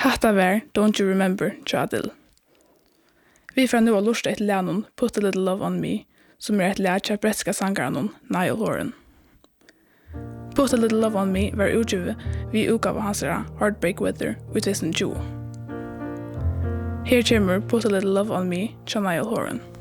Hatta var Don't You Remember tja Adele. Vi får nu att lusta ett lärnon Put a Little Love on Me som ett lär tja bretska sangaren Niall Horan. Put a Little Love on Me var utgivet vid utgave hans Heartbreak Weather i 2020. Här kommer Put a Little Love on Me tja Niall Horan.